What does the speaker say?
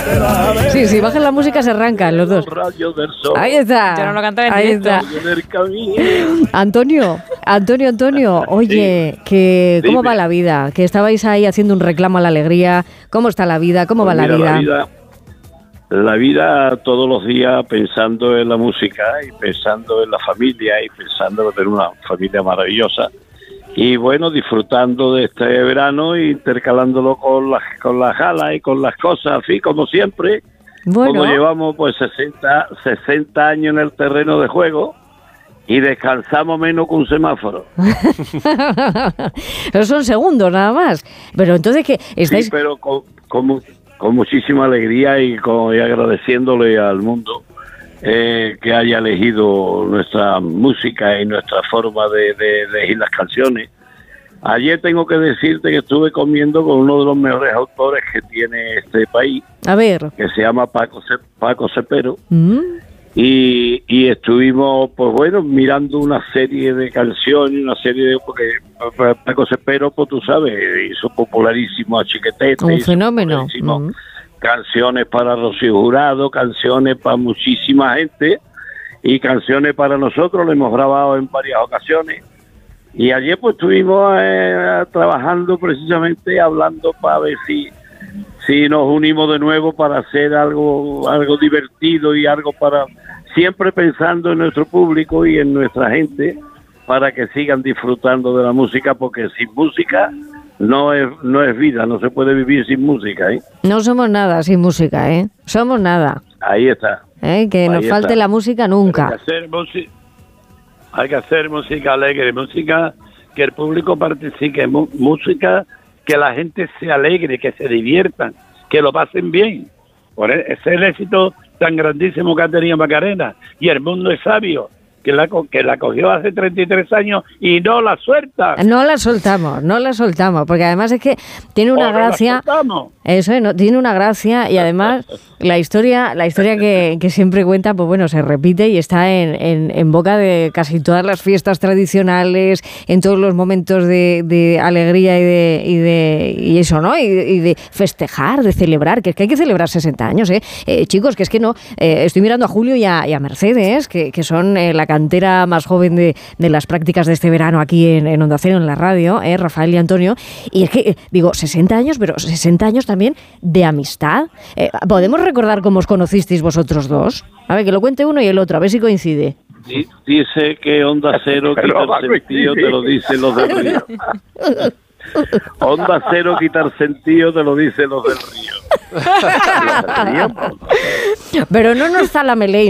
Sí, sí, bajan la música se arrancan los dos. Ahí está. Yo no lo cantaré en Ahí directo. está. Antonio, oye, ¿cómo va la vida? Que estabais ahí haciendo un reclamo a la alegría. ¿Cómo está la vida? ¿Cómo va la vida? La vida todos los días pensando en la música y pensando en la familia y pensando en tener una familia maravillosa. Y bueno, disfrutando de este verano e intercalándolo con las galas y con las cosas, así como siempre. Bueno. Como llevamos pues 60 años en el terreno de juego y descansamos menos que un semáforo. Pero son segundos nada más. Pero entonces, ¿qué? ¿Estáis...? Sí, pero con muchísima alegría y agradeciéndole al mundo que haya elegido nuestra música y nuestra forma de elegir las canciones. Ayer tengo que decirte que estuve comiendo con uno de los mejores autores que tiene este país. A ver. Que se llama Paco Cepero. Y estuvimos, pues bueno, mirando una serie de canciones, porque Paco Cepero, pues tú sabes, hizo popularísimo a Chiquetete. Un fenómeno. Canciones para Rocío Jurado, canciones para muchísima gente y canciones para nosotros, lo hemos grabado en varias ocasiones. Y ayer pues estuvimos trabajando precisamente, hablando para ver si nos unimos de nuevo para hacer algo divertido y algo para... Siempre pensando en nuestro público y en nuestra gente para que sigan disfrutando de la música, porque sin música no es vida, no se puede vivir sin música, ¿eh? No somos nada sin música, ¿eh? Somos nada. Ahí está. Que nos falte la música nunca. Hay que hacer música alegre, música que el público participe, música que la gente se alegre, que se diviertan, que lo pasen bien. Por ese es el éxito tan grandísimo que ha tenido Macarena. Y el mundo es sabio, que la cogió hace 33 años y no la suelta. No la soltamos, porque además es que tiene una gracia. Eso es, tiene una gracia y además la historia que siempre cuenta, pues bueno, se repite y está en boca de casi todas las fiestas tradicionales, en todos los momentos de alegría y eso, ¿no? Y de festejar, de celebrar, que es que hay que celebrar 60 años, chicos, que es que no, estoy mirando a Julio y a Mercedes, que son la cantera más joven de las prácticas de este verano aquí en Onda Cero, en la radio, Rafael y Antonio, y es que, digo, 60 años, pero 60 años también de amistad. ¿Podemos recordar cómo os conocisteis vosotros dos? A ver, que lo cuente uno y el otro, a ver si coincide. Dice que Onda Cero quitar sentido, te lo dicen los del Río. Onda Cero quitar sentido, te lo dicen los del Río. Pero no nos Zalamelein.